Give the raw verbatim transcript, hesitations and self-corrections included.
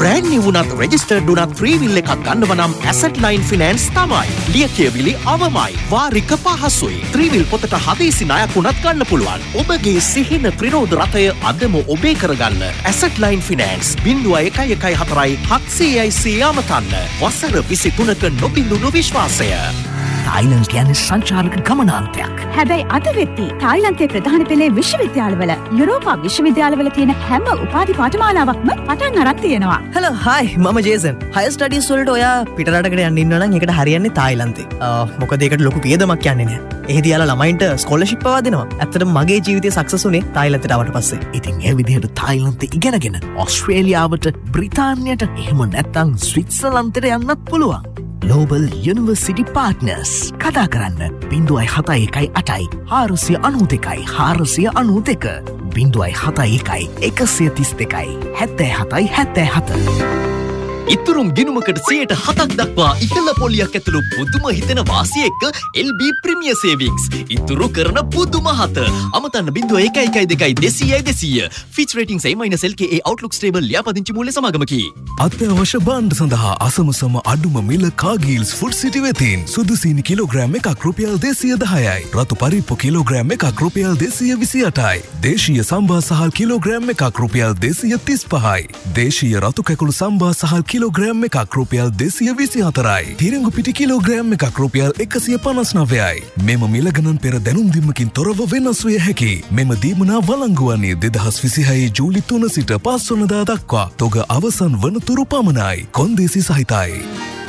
brand new වුණත් registered වුණත් free will එකක් ගන්නව නම් Asset Line Finance තමයි. ලියකියවිලි අවමයි. වාරික පහසුයි. three will පොතට හදිසි ණයක් වුණත් ගන්න පුළුවන්. ඔබගේ සිහින ත්‍රිරෝධ රථය අදම ඔබේ කරගන්න. Asset Line Finance zero one one four seven zero zero අමතන්න. වසර විසිතුනක නොබිඳුණු විශ්වාසය. තායිලන්ත කියන්නේ සංචාරක ගමනාන්තයක්. හැබැයි අද වෙද්දී තායිලන්තයේ ප්‍රධාන පෙළේ විශ්වවිද්‍යාලවල යුරෝපා විශ්වවිද්‍යාලවල තියෙන හැම උපාධි පාඨමාලාවක්ම පටන් අරන් තියෙනවා. හෙලෝ හායි මම ජේසන්. හයර් ස්ටඩීස් වලට ඔයා පිටරටකට යන්න ඉන්නවා නම් ඒකට හරියන්නේ තායිලන්තේ. මොකද ඒකට ලොකු වියදමක් යන්නේ නැහැ. එහෙදී යාලා ළමයින්ට ස්කෝලර්ෂිප් පවා දෙනවා. ඇත්තටම මගේ ජීවිතය සක්සස් වුණේ තායිලන්තයට ආවට පස්සේ. ඉතින් ඒ විදිහට තායිලන්තේ ඉගෙනගෙන ඕස්ට්‍රේලියාවට බ්‍රිතාන්‍යයට එහෙම නැත්නම් ස්විට්සර්ලන්තයට යන්නත් පුළුවන්. Global University Partners කතා කරන්න බිංදුවයි හතයි එකයි අටයි හාරසිය අනූ දෙකයි හාරසිය අනූ දෙක බිංදුවයි හතයි එකයි එකසිය තිස් දෙකයි හැත්තෑ හතයි හැත්තෑ හත. ඉතුරුම් ගිණුමකට සියයට හතක් දක්වා ඉහළ පොලියක් ඇතුළු පුදුම හිතෙන වාසිය එක්ක එල් බී ප්‍රීමියර් සේවිංස් ඉතුරු කරන පුදුම හත අමතන්න බිංදුව එකයි එකයි දෙකයි දෙසීයයි දෙසීය Fitch ratings A- L K A Outlook stable ලියාපදිංචි මූල්‍ය සමාගමකි. අත්‍යවශ්‍ය භාණ්ඩ සඳහා අසමසම අඩුම මිල කාගීල්ස් ෆුඩ් සිටි වෙතින් සුදු සීනි කිලෝග්‍රෑම් එකක් රුපියල් දෙසිය දහයයි රතු පරිප්පු කිලෝග්‍රෑම් එකක් රුපියල් දෙසිය විසි අටයි දේශීය සම්බා සහල් කිලෝග්‍රෑම් එකක් රුපියල් දෙසිය තිස් පහයි දේශීය රතු කැකුළු සම්බා සහල් කිලෝග්‍රෑම් එකක් රුපියල් දෙසිය විසි හතරයි තිරිංගු පිටි කිලෝග්‍රෑම් එකක් රුපියල් එකසිය පනස් නවයයි. මෙම මිල ගණන් පෙර දැනුම් දීමකින් තොරව වෙනස් විය හැකි. මෙම දීමනා වළංගු වන්නේ දෙදහස් විසිහය ජූලි තුන සිට පස් වනදා දක්වා. තොග අවසන් වනතුරු පමණයි. කොන්දේසි සහිතයි.